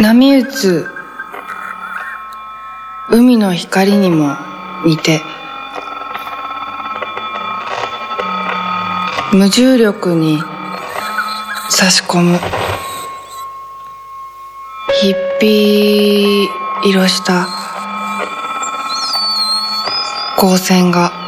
波打つ海の光にも似て、無重力に差し込むヒッピー色した光線が